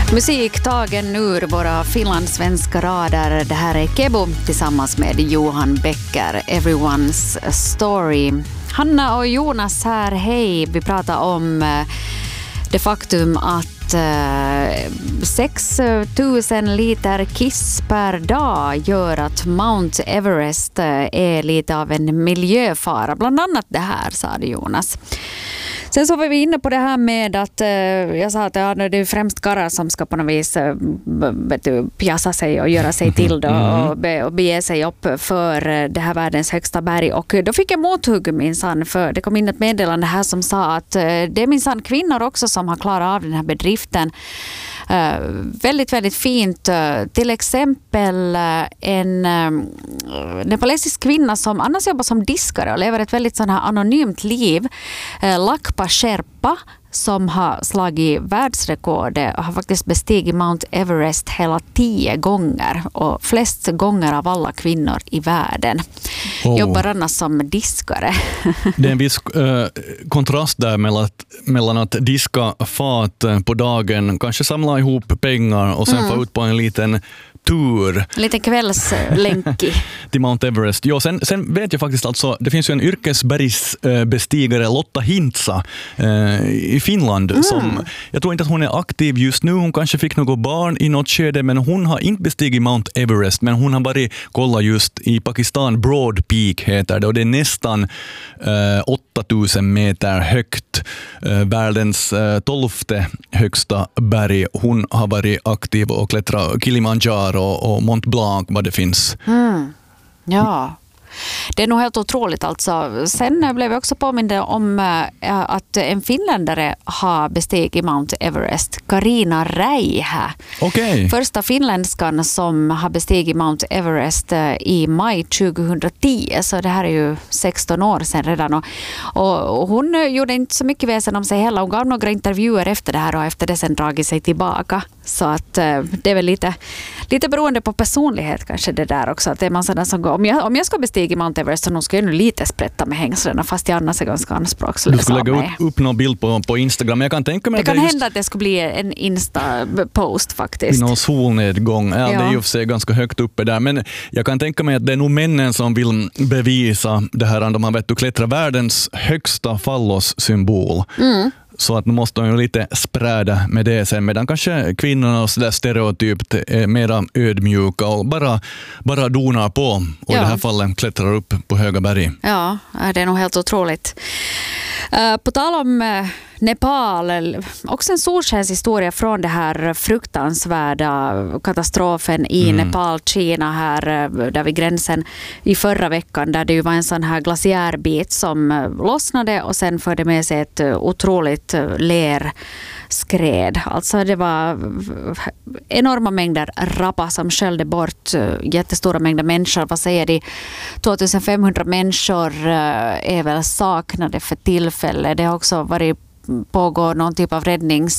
Musik tagen ur våra finlandssvenska rader. Det här är Kebo tillsammans med Johan Becker, Everyone's Story. Hanna och Jonas här, hej. Vi pratar om det faktum att 6 000 liter kiss per dag gör att Mount Everest är lite av en miljöfara. Bland annat det här, sa det Jonas. Sen så var vi inne på det här med att jag sa att det är främst karlar som ska på något vis pjassa sig och göra sig till då, och bege sig upp för det här världens högsta berg. Och då fick jag mothugg minsann, för det kom in ett meddelande här som sa att det är minsann kvinnor också som har klarat av den här bedriften. Väldigt, väldigt fint. Till exempel en nepalesisk kvinna som annars jobbar som diskare och lever ett väldigt sån här anonymt liv. Lakpa Sherpa, som har slagit världsrekordet och har faktiskt bestigit Mount Everest hela 10 gånger och flest gånger av alla kvinnor i världen. Jobbar annars som diskare. Det är en viss kontrast där mellan att diska fat på dagen, kanske samla ihop pengar och sen få ut på en liten tur. Lite kvällslänki. till Mount Everest. Jo, sen vet jag faktiskt alltså, det finns ju en yrkesbergsbestigare, Lotta Hintsa i Finland, som, jag tror inte att hon är aktiv just nu, hon kanske fick något barn i något skede, men hon har inte bestigit Mount Everest, men hon har bara kollat just i Pakistan, Broad Peak heter det, och det är nästan 8000 meter högt, världens 12:e högsta berg. Hon har varit aktiv och klättrat Kilimanjaro och Mont Blanc, vad det finns. Ja. Det är nog helt otroligt alltså. Sen blev jag också påmind om att en finländare har bestigit Mount Everest. Carina Räihä. Okay. Första finländskan som har bestigit Mount Everest i maj 2010. Så det här är ju 16 år sedan redan. Och hon gjorde inte så mycket väsen om sig heller. Hon gav några intervjuer efter det här och efter det sen dragit sig tillbaka. Så att det är väl lite beroende på personlighet kanske det där också. Att det är man sådär som går, om jag ska bestiga Mount Everest så ska jag nu lite sprätta med hängslena fast jag annars är ganska anspråkslös. Du skulle lägga upp någon bild på Instagram. Jag kan tänka mig det kan hända att det skulle bli en Insta-post faktiskt. Någon solnedgång. Ja, det är ju för sig ganska högt uppe där. Men jag kan tänka mig att det är nog männen som vill bevisa det här. De har klättrat världens högsta fallossymbol. Så att nu måste de ju lite spräda med det sen, medan kanske kvinnorna så där stereotypt är mera ödmjuka och bara donar på och i det här fallet klättrar upp på höga berg. Ja, det är nog helt otroligt. På tal om Nepal, också en solskenshistoria från det här fruktansvärda katastrofen i Nepal, Kina här där vid gränsen i förra veckan, där det ju var en sån här glaciärbit som lossnade och sen förde med sig ett otroligt lerskred. Alltså det var enorma mängder rappa som sköljde bort jättestora mängder människor. Vad säger de? 2500 människor är väl saknade för tillfället. Det har också pågår någon typ av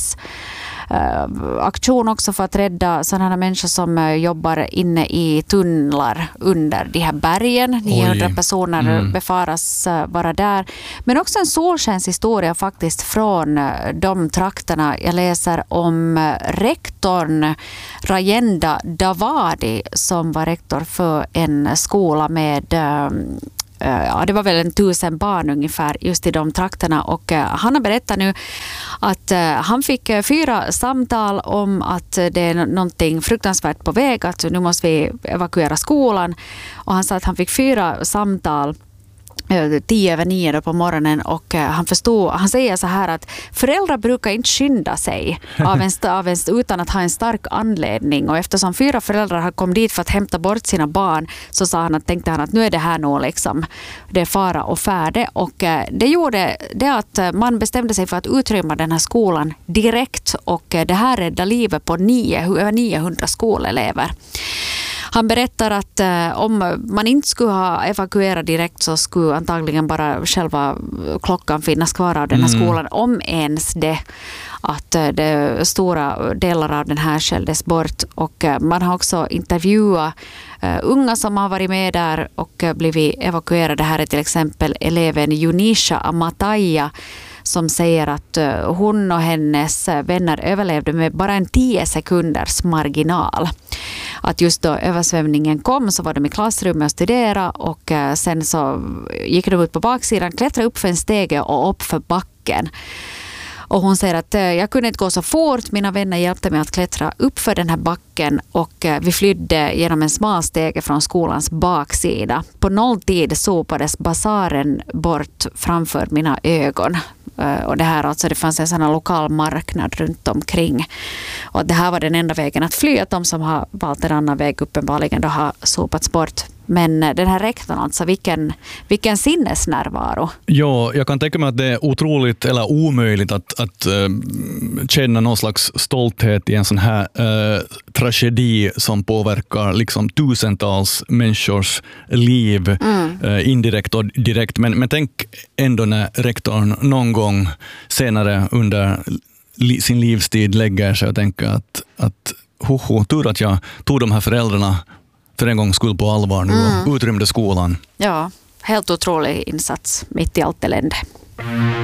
räddningsaktion också för att rädda sådana människor som jobbar inne i tunnlar under de här bergen. 900 personer befaras vara där. Men också en solskenshistoria faktiskt från de trakterna. Jag läser om rektorn Rajenda Davadi som var rektor för en skola med det var väl 1000 barn ungefär just i de trakterna, och han har berättat nu att han fick 4 samtal om att det är någonting fruktansvärt på väg, att nu måste vi evakuera skolan, och han sa att han fick 4 samtal 10:09 på morgonen, och han säger så här att föräldrar brukar inte skynda sig utan att ha en stark anledning, och eftersom 4 föräldrar har kommit dit för att hämta bort sina barn, så tänkte han att nu är det här nog liksom, det är fara och färde, och det gjorde det att man bestämde sig för att utrymma den här skolan direkt, och det här räddade livet på över 900 skolelever. Han berättar att om man inte skulle ha evakuerat direkt så skulle antagligen bara själva klockan finnas kvar av den här skolan, om ens det. Att det stora delar av den här skälldes bort, och man har också intervjuat unga som har varit med där och blivit evakuerade. Här är till exempel eleven Junisha Amataya som säger att hon och hennes vänner överlevde med bara en 10 sekunders marginal. Att just då översvämningen kom så var de i klassrummet och studerade och sen så gick de ut på baksidan, klättrade upp för en stege och upp för backen. Och hon säger att jag kunde inte gå så fort. Mina vänner hjälpte mig att klättra upp för den här backen och vi flydde genom en smal stege från skolans baksida. På nolltid sopades basaren bort framför mina ögon. Och det här alltså, det fanns en sån här lokal marknad runt omkring. Och det här var den enda vägen att fly, att de som har valt en annan väg uppenbarligen då har sopats bort. Men den här rektorn, alltså vilken sinnesnärvaro. Ja, jag kan tänka mig att det är otroligt eller omöjligt att känna någon slags stolthet i en sån här tragedi som påverkar liksom tusentals människors liv indirekt och direkt. Men tänk ändå när rektorn någon gång senare under sin livstid lägger sig och tänker att tur att jag tog de här föräldrarna för en gång skull på allvar nu och utrymde skolan. Ja, helt otrolig insats mitt i allt elände.